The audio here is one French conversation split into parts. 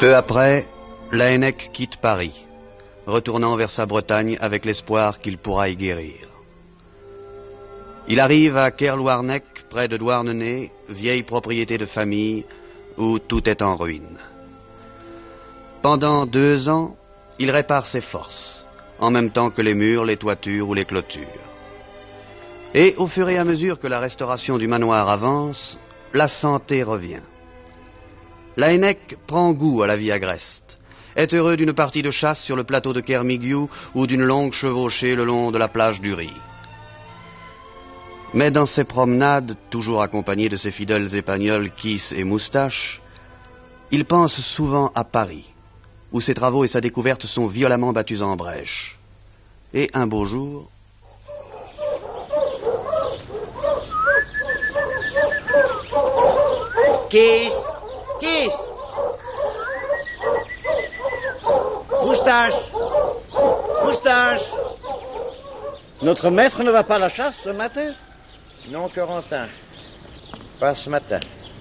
Peu après, Laënnec quitte Paris, retournant vers sa Bretagne avec l'espoir qu'il pourra y guérir. Il arrive à Kerlouarnec, près de Douarnenez, vieille propriété de famille, où tout est en ruine. Pendant 2 ans, il répare ses forces, en même temps que les murs, les toitures ou les clôtures. Et au fur et à mesure que la restauration du manoir avance, la santé revient. Laënnec prend goût à la vie agreste, est heureux d'une partie de chasse sur le plateau de Kermigiou ou d'une longue chevauchée le long de la plage du Ry. Mais dans ses promenades, toujours accompagné de ses fidèles épagnols Kiss et Moustache, il pense souvent à Paris, où ses travaux et sa découverte sont violemment battus en brèche. Et un beau jour... Kiss! Kiss! Moustache! Moustache! Notre maître ne va pas à la chasse ce matin? Non, Corentin. Pas ce matin.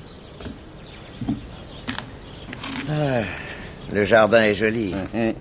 Ah, le jardin est joli.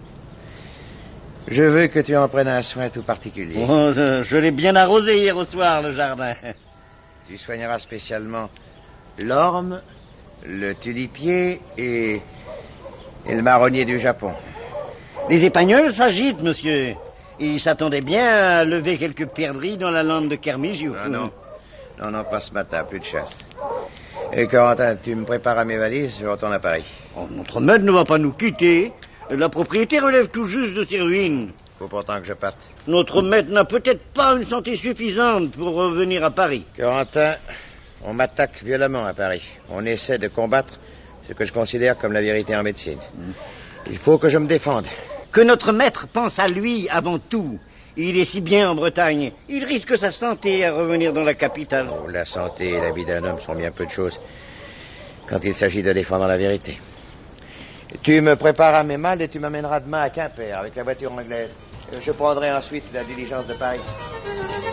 Je veux que tu en prennes un soin tout particulier. Oh, je l'ai bien arrosé hier au soir, le jardin. Tu soigneras spécialement l'orme, le tulipier et le marronnier du Japon. Les épagnols s'agitent, monsieur. Ils s'attendaient bien à lever quelques perdrix dans la lande de Kermigiou. Non, pas ce matin, plus de chasse. Et Corentin, tu me prépares à mes valises, je retourne à Paris. Oh, notre maître ne va pas nous quitter. La propriété relève tout juste de ses ruines. Faut pourtant que je parte. Notre maître n'a peut-être pas une santé suffisante pour revenir à Paris. Corentin, on m'attaque violemment à Paris. On essaie de combattre ce que je considère comme la vérité en médecine. Il faut que je me défende. Que notre maître pense à lui avant tout. Il est si bien en Bretagne. Il risque sa santé à revenir dans la capitale. Oh, la santé et la vie d'un homme sont bien peu de choses quand il s'agit de défendre la vérité. Tu me prépares mes malles et tu m'amèneras demain à Quimper avec la voiture anglaise. Je prendrai ensuite la diligence de Paris.